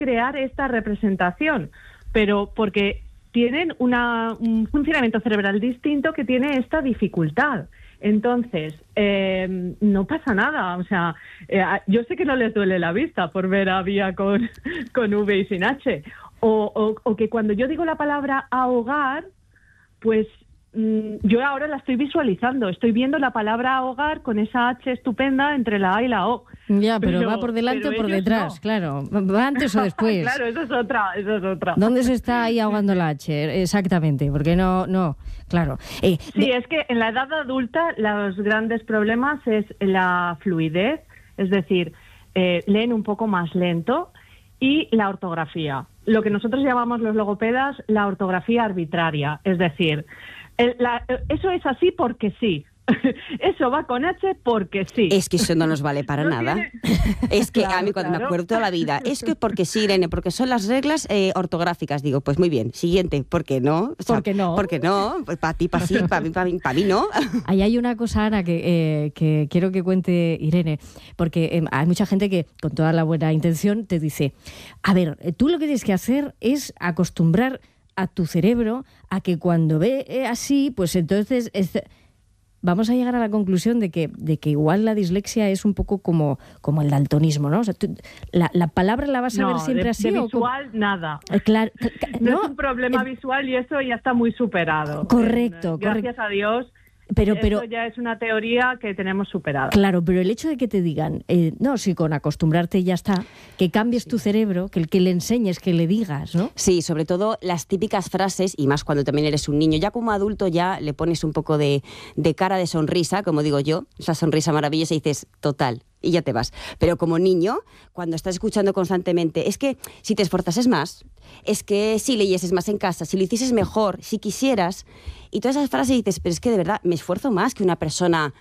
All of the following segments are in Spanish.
crear esta representación, pero porque tienen un funcionamiento cerebral distinto que tiene esta dificultad. Entonces, no pasa nada. O sea, yo sé que no les duele la vista por ver a Vía con V y sin H. O que cuando yo digo la palabra ahogar, pues yo ahora la estoy visualizando. Estoy viendo la palabra ahogar con esa H estupenda entre la A y la O. Ya, pero ¿va por delante o por detrás? No. Claro, ¿va antes o después? Claro, eso es otra. ¿Dónde se está ahí ahogando la H? Exactamente, porque no, claro. Sí, es que en la edad adulta los grandes problemas es la fluidez, es decir, leen un poco más lento, y la ortografía. Lo que nosotros llamamos los logopedas la ortografía arbitraria, es decir, eso es así porque sí. Eso va con H porque sí. Es que eso no nos vale para nada. Es que a mí cuando me acuerdo toda la vida, es que porque sí, Irene, porque son las reglas ortográficas. Digo, pues muy bien, siguiente, ¿por qué no? O sea, ¿por qué no? ¿Por qué no? Pues para ti, para sí, para mí no. Ahí hay una cosa, Ana, que quiero que cuente Irene, porque hay mucha gente que con toda la buena intención te dice, a ver, tú lo que tienes que hacer es acostumbrar a tu cerebro a que cuando ve así, pues entonces... Vamos a llegar a la conclusión de que igual la dislexia es un poco como el daltonismo, ¿no? O sea, la palabra la vas a ver siempre así. No, visual nada. Claro, no es un problema visual y eso ya está muy superado. Correcto. Gracias a Dios. Pero eso ya es una teoría que tenemos superada. Claro, pero el hecho de que te digan, no, si con acostumbrarte ya está, que cambies tu cerebro, que le enseñes, que le digas, ¿no? Sí, sobre todo las típicas frases, y más cuando también eres un niño. Ya como adulto ya le pones un poco de cara de sonrisa, como digo yo, esa sonrisa maravillosa, y dices, total, y ya te vas. Pero como niño, cuando estás escuchando constantemente, es que si te esforzases más, es que si leyeses más en casa, si lo hicieses mejor, si quisieras... Y todas esas frases dices, pero es que de verdad me esfuerzo más que una persona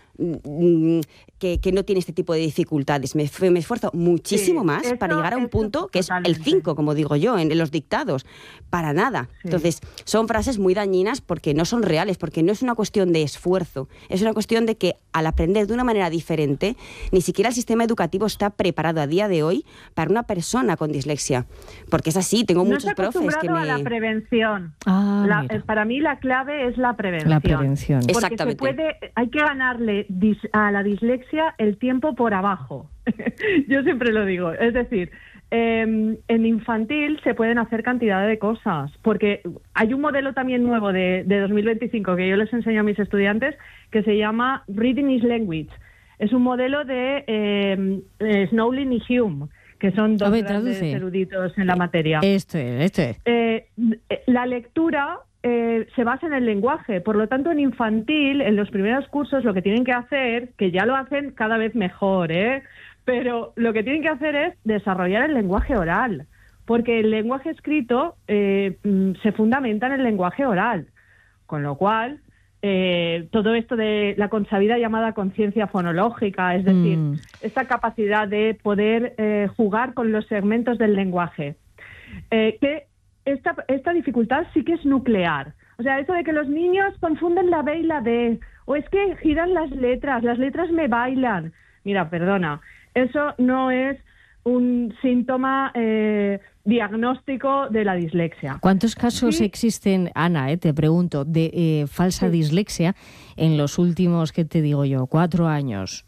que no tiene este tipo de dificultades. Me esfuerzo muchísimo más para llegar a un punto que totalmente. Es el 5, como digo yo, en los dictados. Para nada. Sí. Entonces, son frases muy dañinas porque no son reales, porque no es una cuestión de esfuerzo. Es una cuestión de que al aprender de una manera diferente, ni siquiera el sistema educativo está preparado a día de hoy para una persona con dislexia. Porque es así, tengo muchos profes que a la prevención. Para mí la clave es la prevención. La prevención. Porque exactamente. Hay que ganarle a la dislexia el tiempo por abajo. Yo siempre lo digo. Es decir, en infantil se pueden hacer cantidad de cosas, porque hay un modelo también nuevo de 2025 que yo les enseño a mis estudiantes que se llama Reading is Language. Es un modelo de Snowlin y Hume, que son dos grandes eruditos en la materia. Esto es. La lectura se basa en el lenguaje, por lo tanto en infantil, en los primeros cursos lo que tienen que hacer, que ya lo hacen cada vez mejor, pero lo que tienen que hacer es desarrollar el lenguaje oral, porque el lenguaje escrito se fundamenta en el lenguaje oral, con lo cual todo esto de la consabida llamada conciencia fonológica, es decir, esta capacidad de poder jugar con los segmentos del lenguaje, que esta dificultad sí que es nuclear. O sea, eso de que los niños confunden la B y la D, o es que giran las letras me bailan. Mira, perdona, eso no es un síntoma diagnóstico de la dislexia. ¿Cuántos casos existen, Ana, te pregunto, de falsa dislexia en los últimos, ¿qué te digo yo, 4 años?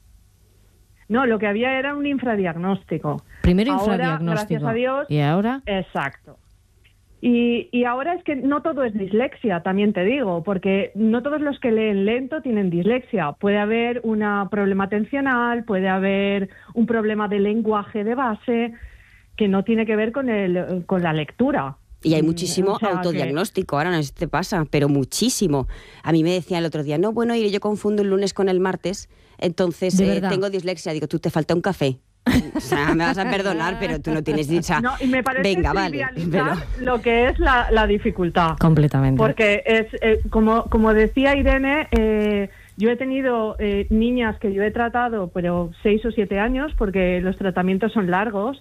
No, lo que había era un infradiagnóstico. Primero ahora, infradiagnóstico. Gracias a Dios. ¿Y ahora? Exacto. Y ahora es que no todo es dislexia, también te digo, porque no todos los que leen lento tienen dislexia. Puede haber un problema atencional, puede haber un problema de lenguaje de base que no tiene que ver con la lectura. Y hay muchísimo autodiagnóstico, ahora no sé si te pasa, pero muchísimo. A mí me decían el otro día, no, bueno, yo confundo el lunes con el martes, entonces tengo dislexia. Digo, tú te falta un café. O sea, me vas a perdonar, pero tú no tienes dicha. No, y me parece venga, vale, pero... lo que es la dificultad. Completamente. Porque es como decía Irene, yo he tenido niñas que yo he tratado, pero 6 o 7 años, porque los tratamientos son largos,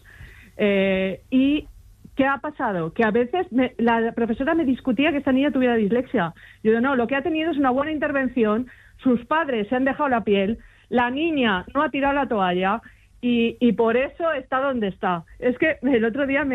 y ¿qué ha pasado? Que a veces la profesora me discutía que esta niña tuviera dislexia. Yo digo, no, lo que ha tenido es una buena intervención, sus padres se han dejado la piel, la niña no ha tirado la toalla, y por eso está donde está. Es que el otro día